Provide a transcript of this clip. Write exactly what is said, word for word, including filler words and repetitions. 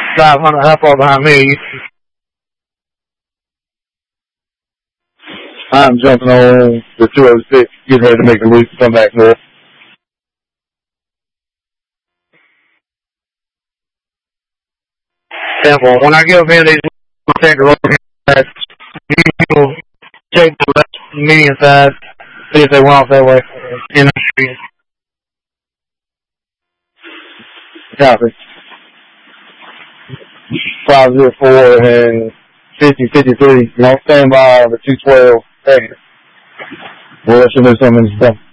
five hundred, how far behind me? I'm jumping on the two oh six, getting ready to make a loop to come back north. Temple. When I get up in these, I'll take the road side. People check the left median side, see if they went off that way. In the street. Copy. five oh four and fifty fifty-three. Don't stand by on the two twelve. We'll let you know something's done.